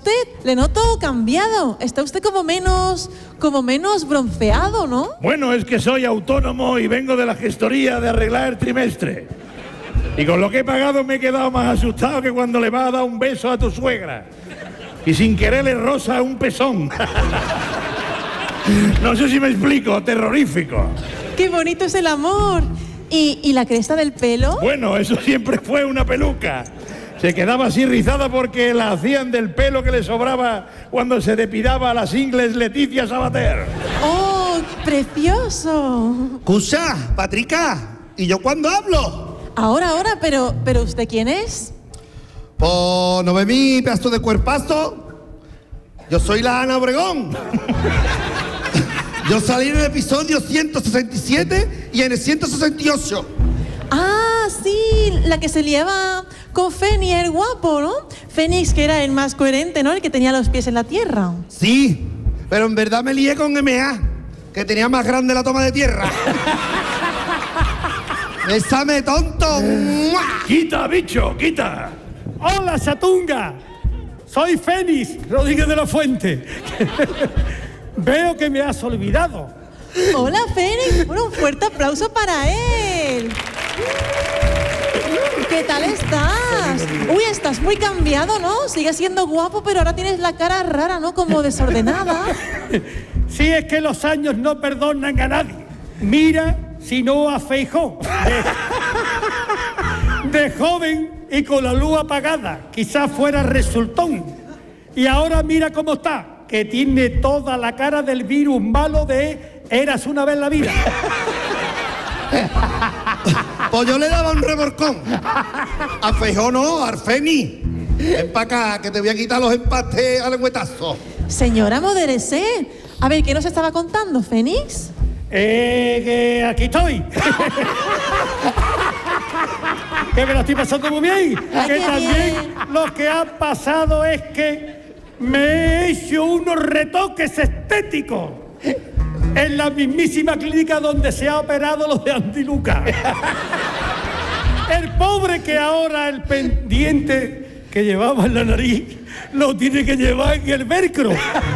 usted le noto cambiado. Está usted como menos bronceado, ¿no? Bueno, es que soy autónomo y vengo de la gestoría de arreglar el trimestre. Y con lo que he pagado me he quedado más asustado que cuando le vas a dar un beso a tu suegra. Y sin querer le roza un pezón. No sé si me explico, terrorífico. ¡Qué bonito es el amor! ¿Y la cresta del pelo? Bueno, eso siempre fue una peluca. Se quedaba así rizada porque la hacían del pelo que le sobraba cuando se depilaba a las ingles Leticia Sabater. ¡Oh, precioso! Cusa, Patrica, ¿y yo cuándo hablo? Ahora, pero ¿usted quién es? Pues, ¿no ve mi pedazo de cuerpazo? Yo soy la Ana Obregón. Yo salí en el episodio 167 y en el 168. Ah, sí, la que se liaba con Fénix, el guapo, ¿no? Fénix, que era el más coherente, ¿no? El que tenía los pies en la tierra. Sí, pero en verdad me lié con MA, que tenía más grande la toma de tierra. ¡Bésame, tonto! ¡Mua! ¡Quita, bicho, quita! ¡Hola, Satunga! Soy Fénix Rodríguez de la Fuente. Veo que me has olvidado. Hola, Fénix. Bueno, un fuerte aplauso para él. ¿Qué tal estás? Uy, estás muy cambiado, ¿no? Sigues siendo guapo, pero ahora tienes la cara rara, ¿no? Como desordenada. Sí, es que los años no perdonan a nadie. Mira, si no a Feijóo. De joven y con la luz apagada, quizás fuera resultón. Y ahora mira cómo está, que tiene toda la cara del virus malo de eras una vez la vida. Pues yo le daba un reborcón. A Feijóo no, a Arfeni. Ven para acá, que te voy a quitar los empastes al lengüetazo. Señora, modérese. A ver, ¿qué nos estaba contando, Fénix? Que aquí estoy. Que me lo estoy pasando muy bien. Ay, Que qué también bien. lo que ha pasado es que me he hecho unos retoques estéticos en la mismísima clínica donde se ha operado los de Antiluca. El pobre que ahora el pendiente que llevaba en la nariz lo tiene que llevar en el velcro.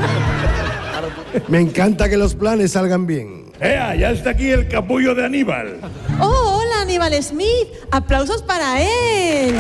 Me encanta que los planes salgan bien. ¡Ea, ya está aquí el capullo de Aníbal! Oh, hola, Aníbal Smith. Aplausos para él.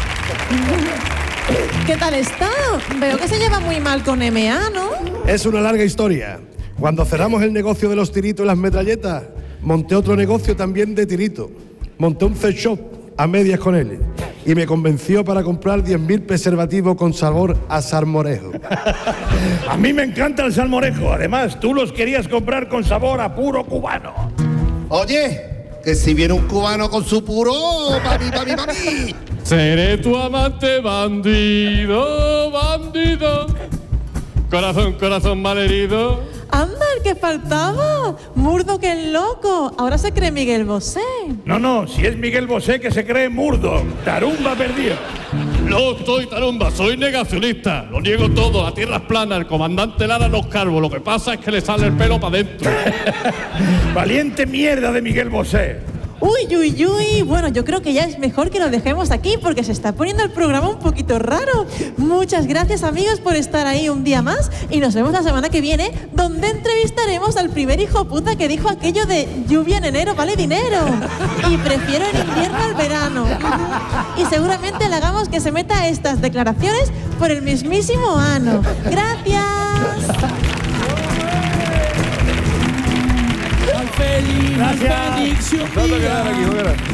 ¿Qué tal está? Veo que se lleva muy mal con MA, ¿no? Es una larga historia. Cuando cerramos el negocio de los tiritos y las metralletas, monté otro negocio también de tirito. Monté un sex shop a medias con él y me convenció para comprar 10.000 preservativos con sabor a salmorejo. A mí me encanta el salmorejo. Además, tú los querías comprar con sabor a puro cubano. Oye, que si viene un cubano con su puro, papi. Seré tu amante, bandido, bandido. Corazón malherido. Anda, el que faltaba. Murdo que el loco. Ahora se cree Miguel Bosé. No, si es Miguel Bosé que se cree Murdoch, tarumba perdido. No soy tarumba, soy negacionista. Lo niego todo, la tierra es plana, el comandante Lara no es calvo. Lo que pasa es que le sale el pelo para adentro. Valiente mierda de Miguel Bosé. Uy. Bueno, yo creo que ya es mejor que lo dejemos aquí porque se está poniendo el programa un poquito raro. Muchas gracias, amigos, por estar ahí un día más y nos vemos la semana que viene, donde entrevistaremos al primer hijo puta que dijo aquello de lluvia en enero vale dinero y prefiero el invierno al verano. Y seguramente le hagamos que se meta a estas declaraciones por el mismísimo ano. Gracias. Al Félix, al Félix,